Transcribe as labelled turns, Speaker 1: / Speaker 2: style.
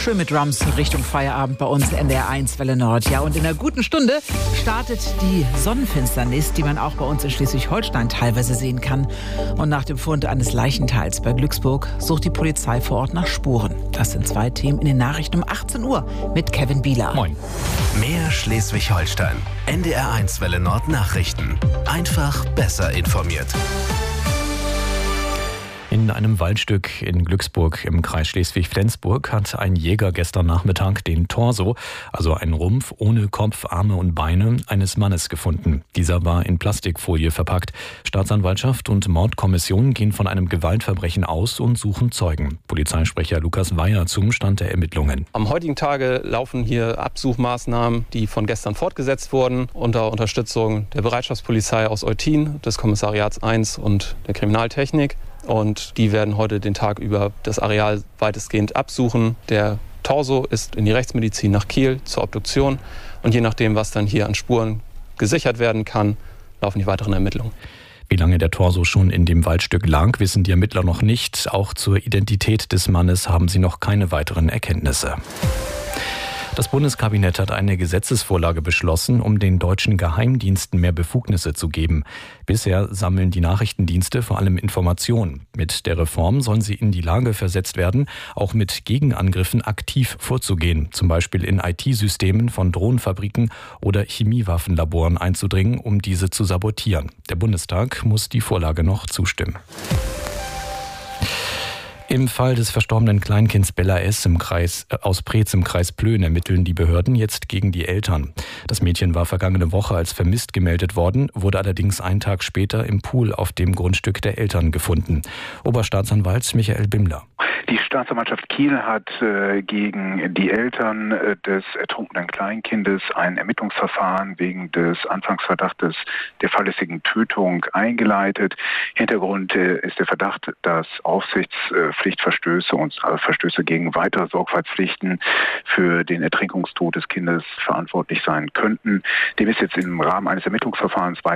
Speaker 1: Schön mit Drums Richtung Feierabend bei uns NDR 1 Welle Nord. Ja, und in einer guten Stunde startet die Sonnenfinsternis, die man auch bei uns in Schleswig-Holstein teilweise sehen kann. Und nach dem Fund eines Leichenteils bei Glücksburg sucht die Polizei vor Ort nach Spuren. Das sind zwei Themen in den Nachrichten um 18 Uhr mit Kevin Bieler.
Speaker 2: Moin.
Speaker 3: Mehr Schleswig-Holstein. NDR 1 Welle Nord Nachrichten. Einfach besser informiert.
Speaker 2: In einem Waldstück in Glücksburg im Kreis Schleswig-Flensburg hat ein Jäger gestern Nachmittag den Torso, also einen Rumpf ohne Kopf, Arme und Beine, eines Mannes gefunden. Dieser war in Plastikfolie verpackt. Staatsanwaltschaft und Mordkommission gehen von einem Gewaltverbrechen aus und suchen Zeugen. Polizeisprecher Lukas Weyer zum Stand der Ermittlungen.
Speaker 4: Am heutigen Tage laufen hier Absuchmaßnahmen, die von gestern fortgesetzt wurden, unter Unterstützung der Bereitschaftspolizei aus Eutin, des Kommissariats 1 und der Kriminaltechnik. Und die werden heute den Tag über das Areal weitestgehend absuchen. Der Torso ist in die Rechtsmedizin nach Kiel zur Obduktion. Und je nachdem, was dann hier an Spuren gesichert werden kann, laufen die weiteren Ermittlungen.
Speaker 2: Wie lange der Torso schon in dem Waldstück lag, wissen die Ermittler noch nicht. Auch zur Identität des Mannes haben sie noch keine weiteren Erkenntnisse. Das Bundeskabinett hat eine Gesetzesvorlage beschlossen, um den deutschen Geheimdiensten mehr Befugnisse zu geben. Bisher sammeln die Nachrichtendienste vor allem Informationen. Mit der Reform sollen sie in die Lage versetzt werden, auch mit Gegenangriffen aktiv vorzugehen, zum Beispiel in IT-Systemen von Drohnenfabriken oder Chemiewaffenlaboren einzudringen, um diese zu sabotieren. Der Bundestag muss die Vorlage noch zustimmen. Im Fall des verstorbenen Kleinkinds Bella S. aus Preetz im Kreis Plön ermitteln die Behörden jetzt gegen die Eltern. Das Mädchen war vergangene Woche als vermisst gemeldet worden, wurde allerdings einen Tag später im Pool auf dem Grundstück der Eltern gefunden. Oberstaatsanwalt Michael Bimler.
Speaker 5: Die Staatsanwaltschaft Kiel hat gegen die Eltern des ertrunkenen Kleinkindes ein Ermittlungsverfahren wegen des Anfangsverdachtes der fahrlässigen Tötung eingeleitet. Hintergrund ist der Verdacht, dass Aufsichtspflichtverstöße und Verstöße gegen weitere Sorgfaltspflichten für den Ertrinkungstod des Kindes verantwortlich sein könnten. Dem ist jetzt im Rahmen eines Ermittlungsverfahrens weiter